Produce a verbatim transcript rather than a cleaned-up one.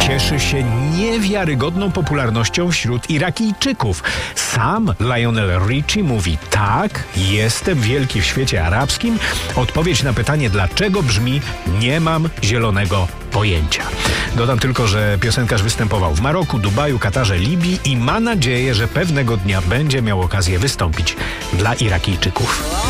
cieszy się niewiarygodną popularnością wśród Irakijczyków. Sam Lionel Richie mówi: tak, jestem wielki w świecie arabskim. Odpowiedź na pytanie dlaczego brzmi: nie mam zielonego pojęcia. Dodam tylko, że piosenkarz występował w Maroku, Dubaju, Katarze, Libii i ma nadzieję, że pewnego dnia będzie miał okazję wystąpić dla Irakijczyków.